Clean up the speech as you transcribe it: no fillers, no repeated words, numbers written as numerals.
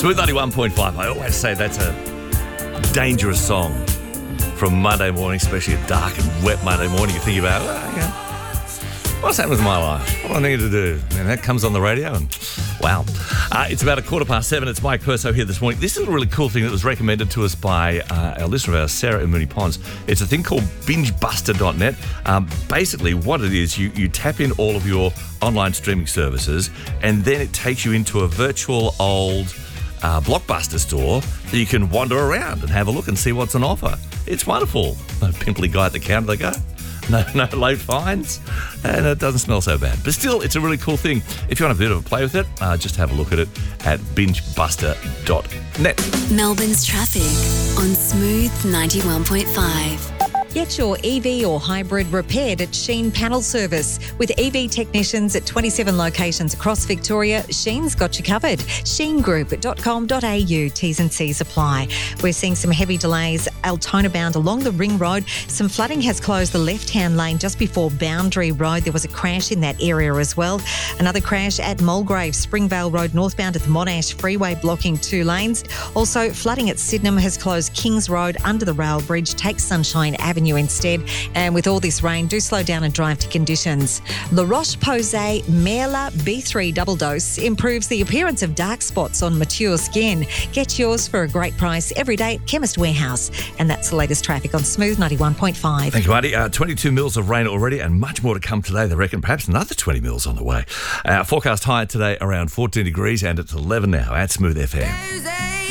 Smooth 91.5. I always say that's a dangerous song from Monday morning, especially a dark and wet Monday morning. You think about, what's happened with my life? What do I need to do? And that comes on the radio and wow. It's about 7:15. It's Mike Perso here this morning. This is a really cool thing that was recommended to us by our listener of ours, Sarah in Moonee Ponds. It's a thing called bingebuster.net. Basically, what it is, you tap in all of your online streaming services and then it takes you into a virtual old Blockbuster store that you can wander around and have a look and see what's on offer. It's wonderful. A pimply guy at the counter, they go. No late fines, and it doesn't smell so bad. But still, it's a really cool thing. If you want a bit of a play with it, just have a look at it at bingebuster.net. Melbourne's traffic on Smooth 91.5. Get your EV or hybrid repaired at Sheen Panel Service. With EV technicians at 27 locations across Victoria, Sheen's got you covered. sheengroup.com.au, T's and C's apply. We're seeing some heavy delays Altona bound along the Ring Road. Some flooding has closed the left-hand lane just before Boundary Road. There was a crash in that area as well. Another crash at Mulgrave, Springvale Road northbound at the Monash Freeway, blocking 2 lanes. Also, flooding at Sydenham has closed Kings Road under the rail bridge. Take Sunshine Avenue instead. And with all this rain, do slow down and drive to conditions. La Roche-Posay Merla B3 double dose improves the appearance of dark spots on mature skin. Get yours for a great price every day at Chemist Warehouse. And that's the latest traffic on Smooth 91.5. Thank you, Marty. 22 mils of rain already and much more to come today. They reckon perhaps another 20 mils on the way. Forecast high today around 14 degrees and it's 11 now at Smooth FM.